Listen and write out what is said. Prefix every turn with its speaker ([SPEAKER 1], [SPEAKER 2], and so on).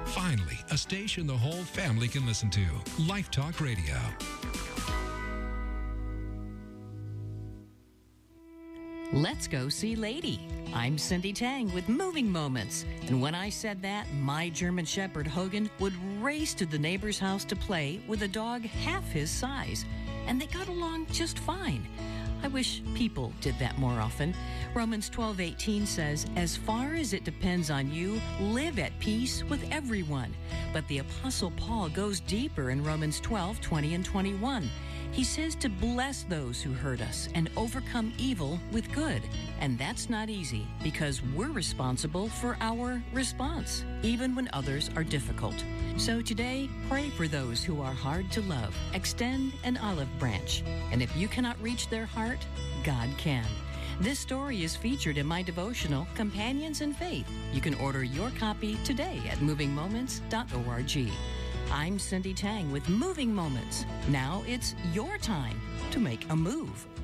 [SPEAKER 1] Finally, a station the whole family can listen to. Life Talk Radio.
[SPEAKER 2] Let's go see Lady. I'm Cindy Tang with Moving Moments. And when I said that, my German Shepherd Hogan would race to the neighbor's house to play with a dog half his size. And they got along just fine. I wish people did that more often. Romans 12:18 says, as far as it depends on you, live at peace with everyone. But the Apostle Paul goes deeper in Romans 12:20 and 21. He says to bless those who hurt us and overcome evil with good. And that's not easy because we're responsible for our response, even when others are difficult. So today, pray for those who are hard to love. Extend an olive branch. And if you cannot reach their heart, God can. This story is featured in my devotional, Companions in Faith. You can order your copy today at movingmoments.org. I'm Cindy Tang with Moving Moments. Now it's your time to make a move.